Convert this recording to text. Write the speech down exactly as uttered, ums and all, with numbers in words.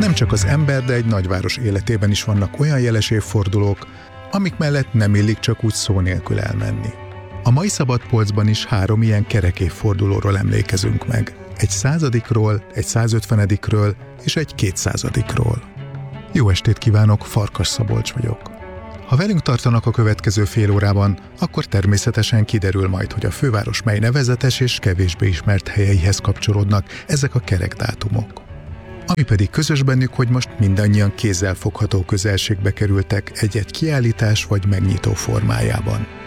Nem csak az ember, de egy nagyváros életében is vannak olyan jeles évfordulók, amik mellett nem illik csak úgy szó nélkül elmenni. A mai Szabadpolcban is három ilyen kerek évfordulóról emlékezünk meg. Egy századikról, egy százötvenedikről és egy kétszázadikról. Jó estét kívánok, Farkas Szabolcs vagyok. Ha velünk tartanak a következő fél órában, akkor természetesen kiderül majd, hogy a főváros mely nevezetes és kevésbé ismert helyeihez kapcsolódnak ezek a kerek dátumok. Ami pedig közös bennük, hogy most mindannyian kézzelfogható közelségbe kerültek egy-egy kiállítás vagy megnyitó formájában.